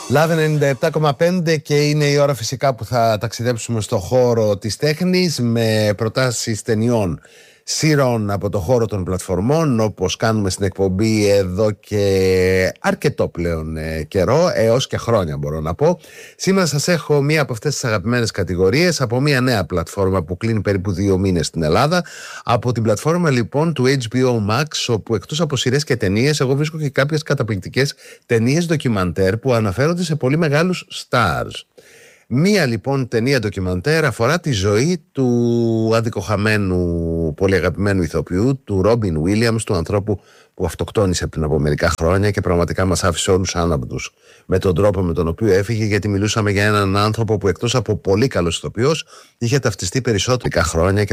Λάβε 97,5 και είναι η ώρα φυσικά που θα ταξιδέψουμε στο χώρο της τέχνης με προτάσεις ταινιών σειρών από το χώρο των πλατφορμών, όπως κάνουμε στην εκπομπή εδώ και αρκετό πλέον καιρό, έως και χρόνια μπορώ να πω. Σήμερα σας έχω μία από αυτές τις αγαπημένες κατηγορίες από μία νέα πλατφόρμα που κλείνει περίπου 2 μήνες στην Ελλάδα. Από την πλατφόρμα λοιπόν του HBO Max, όπου εκτός από σειρές και ταινίες, εγώ βρίσκω και κάποιες καταπληκτικές ταινίες ντοκιμαντέρ που αναφέρονται σε πολύ μεγάλους stars. Μία λοιπόν ταινία ντοκιμαντέρ αφορά τη ζωή του αδικοχαμένου, πολύ αγαπημένου ηθοποιού, του Ρόμπιν Βίλιαμς, του ανθρώπου που αυτοκτόνησε πριν από μερικά χρόνια και πραγματικά μας άφησε όλους άναμπτους με τον τρόπο με τον οποίο έφυγε, γιατί μιλούσαμε για έναν άνθρωπο που εκτός από πολύ καλός ηθοποιός είχε ταυτιστεί περισσότερα χρόνια και